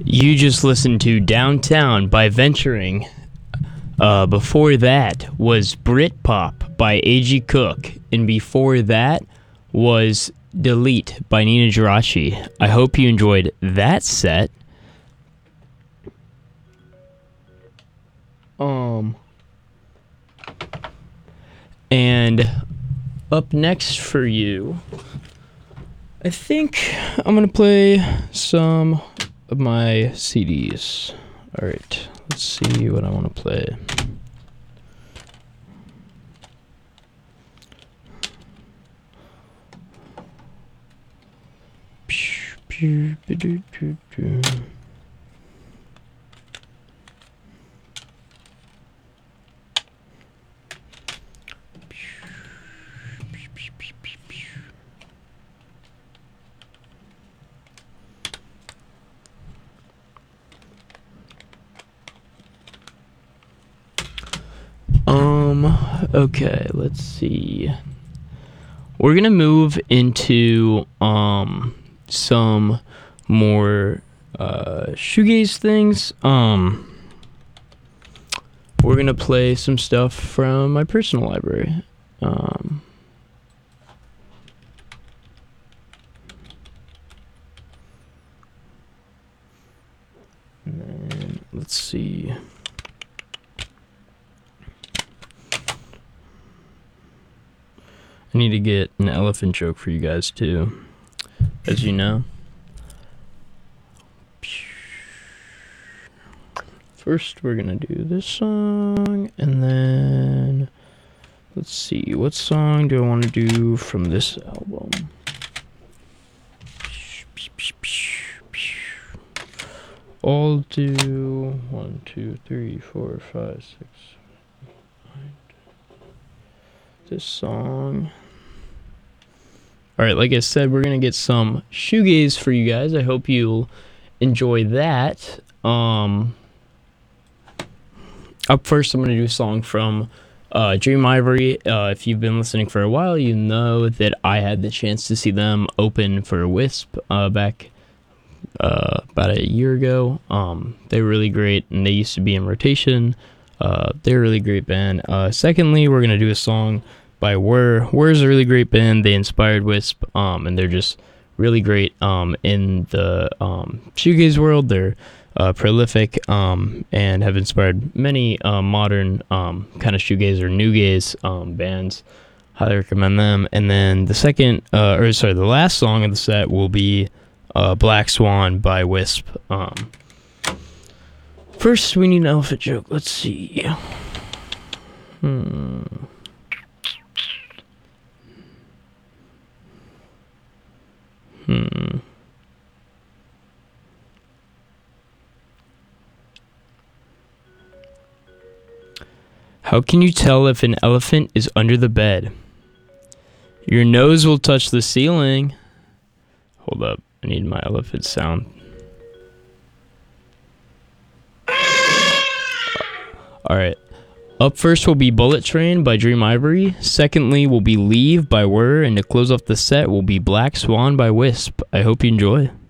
You just listened to Downtown by Venturing. Before that was Britpop by A.G. Cook. And before that was Delete by Nina Girachi. I hope you enjoyed that set. And up next for you, I think I'm going to play some of my CDs. Alright, let's see what I want to play. Okay, let's see. We're gonna move into some more shoegaze things. We're gonna play some stuff from my personal library. And then let's see. I need to get an elephant joke for you guys too, as you know. First we're gonna do this song, and then let's see, what song do I want to do from this album? I'll do 1, 2, 3, 4, 5, 6, 9. This song. Alright, like I said, we're gonna get some shoegaze for you guys. I hope you'll enjoy that. Up first, I'm gonna do a song from Dream Ivory. If you've been listening for a while, you know that I had the chance to see them open for Wisp back about a year ago. They were really great, and they used to be in rotation. They're a really great band. Secondly, we're gonna do a song by Whir. Whir's a really great band. They inspired Wisp, and they're just really great in the shoegaze world. They're prolific and have inspired many modern kind of shoegaze or newgaze bands. Highly recommend them. And then the last song of the set will be Black Swan by Wisp. First, we need an elephant joke. Let's see. How can you tell if an elephant is under the bed? Your nose will touch the ceiling. Hold up, I need my elephant sound. Alright. Up first will be Bullet Train by Dream Ivory. Secondly will be Leave by Whir. And to close off the set will be Black Swan by Wisp. I hope you enjoy.